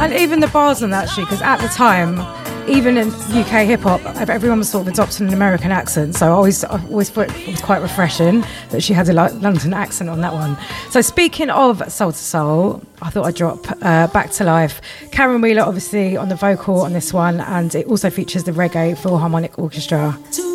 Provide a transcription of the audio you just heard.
And even the bars on that, actually, because at the time, even in UK hip-hop, everyone was sort of adopting an American accent, so I always thought it was quite refreshing that she had a London accent on that one. So speaking of Soul to Soul, I thought I'd drop Back to Life. Karen Wheeler, obviously, on the vocal on this one, and it also features the Reggae Philharmonic Orchestra.